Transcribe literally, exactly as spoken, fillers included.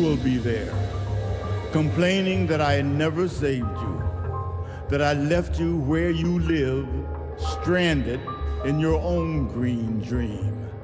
will be there, complaining that I never saved you, that I left you where you live, stranded in your own green dream.